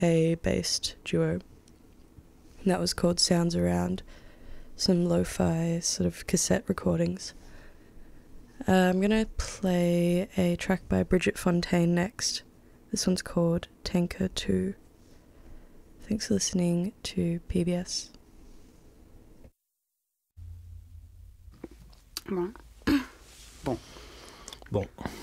based duo. And that was called Sounds Around, some lo-fi sort of cassette recordings. I'm going to play a track by Bridget Fontaine next. This one's called Tanker 2. Thanks for listening to PBS. Bon.